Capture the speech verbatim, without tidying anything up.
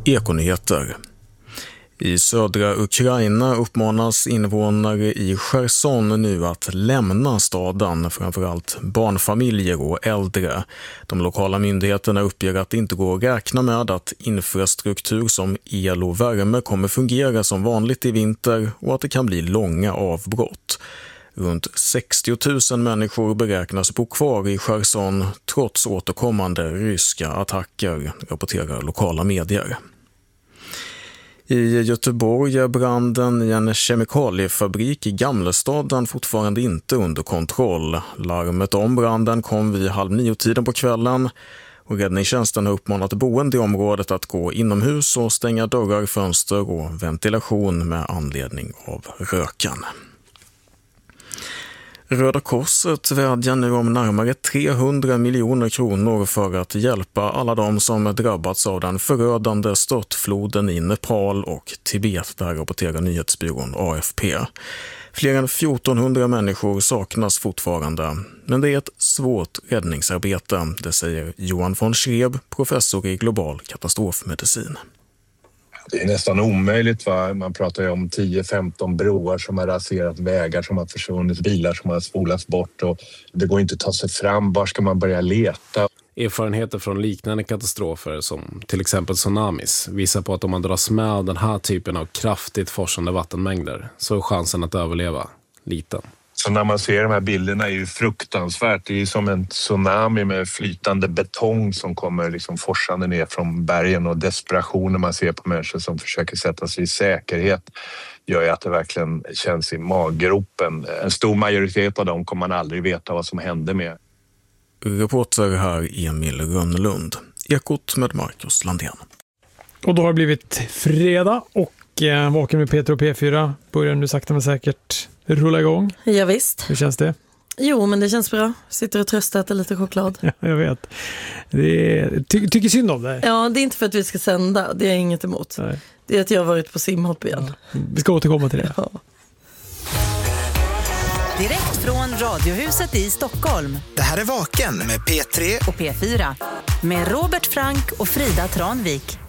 Ekonyheter. I södra Ukraina uppmanas invånare i Cherson nu att lämna staden, framförallt barnfamiljer och äldre. De lokala myndigheterna uppger att det inte går att räkna med att infrastruktur som el och värme kommer fungera som vanligt i vinter och att det kan bli långa avbrott. Runt sextio tusen människor beräknas bo kvar i Cherson trots återkommande ryska attacker, rapporterar lokala medier. I Göteborg är branden i en kemikaliefabrik i Gamlestaden fortfarande inte under kontroll. Larmet om branden kom vid halv nio-tiden på kvällen och räddningstjänsten har uppmanat boende i området att gå inomhus och stänga dörrar, fönster och ventilation med anledning av röken. Röda Korset vädjar nu om närmare trehundra miljoner kronor för att hjälpa alla de som drabbats av den förödande störtfloden i Nepal och Tibet, där rapporterar nyhetsbyrån A F P. Fler än fjortonhundra människor saknas fortfarande, men det är ett svårt räddningsarbete, det säger Johan von Schreb, professor i global katastrofmedicin. Det är nästan omöjligt, va? Man pratar ju om tio femton broar som har raserat, vägar som har försvunnit, bilar som har spolats bort och det går inte att ta sig fram. Var ska man börja leta? Erfarenheter från liknande katastrofer som till exempel tsunamis visar på att om man dras med av den här typen av kraftigt forsande vattenmängder så är chansen att överleva liten. Så när man ser de här bilderna är ju fruktansvärt. Det är som en tsunami med flytande betong som kommer liksom forsande ner från bergen, och desperationen man ser på människor som försöker sätta sig i säkerhet gör ju att det verkligen känns i maggropen. En stor majoritet av dem kommer man aldrig veta vad som hände med. Reporter här Emil Rönnlund. Ekot med Marcus Landén. Och då har det blivit fredag och eh, Vaken med Peter och P fyra börjar nu sakta men säkert rulla igång. Ja, visst. Hur känns det? Jo, men det känns bra. Sitter och tröstar, äter lite choklad. Ja, jag vet. Det är, ty, tycker synd om det. Ja, det är inte för att vi ska sända. Det är inget emot. Nej. Det är att jag har varit på simhopp igen. Ja. Vi ska återkomma till det. Ja. Direkt från Radiohuset i Stockholm. Det här är Vaken med P tre och P fyra. Med Robert Frank och Frida Tranvik.